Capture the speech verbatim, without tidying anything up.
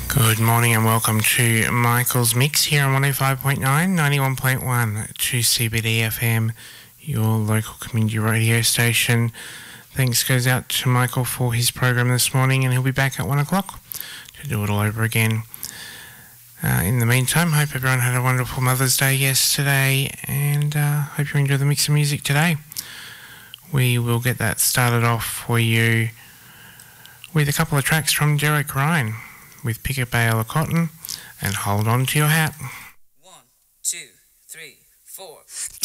Good morning and welcome to Michael's Mix here on one oh five point nine, ninety-one point one to C B D F M, your local community radio station. Thanks goes out to Michael for his program this morning, and he'll be back at one o'clock to do it all over again. Uh, in the meantime, hope everyone had a wonderful Mother's Day yesterday, and uh, hope you enjoy the mix of music today. We will get that started off for you with a couple of tracks from Derek Ryan with Pick a Bale of Cotton and Hold On to Your Hat. One, two, three, four.